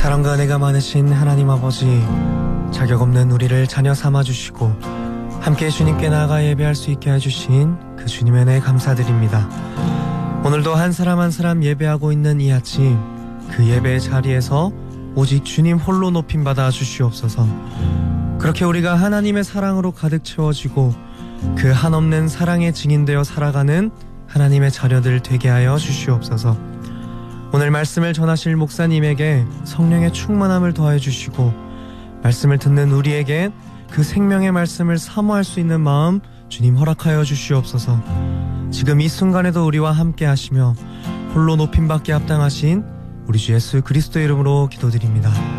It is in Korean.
사랑과 은혜가 많으신 하나님 아버지, 자격 없는 우리를 자녀 삼아주시고 함께 주님께 나아가 예배할 수 있게 해주신 그 주님의 은혜 감사드립니다. 오늘도 한 사람 한 사람 예배하고 있는 이 아침, 그 예배의 자리에서 오직 주님 홀로 높임받아 주시옵소서. 그렇게 우리가 하나님의 사랑으로 가득 채워지고 그 한없는 사랑에 증인되어 살아가는 하나님의 자녀들 되게 하여 주시옵소서. 오늘 말씀을 전하실 목사님에게 성령의 충만함을 더해 주시고 말씀을 듣는 우리에게 그 생명의 말씀을 사모할 수 있는 마음 주님 허락하여 주시옵소서. 지금 이 순간에도 우리와 함께 하시며 홀로 높임받기에 합당하신 우리 주 예수 그리스도의 이름으로 기도드립니다.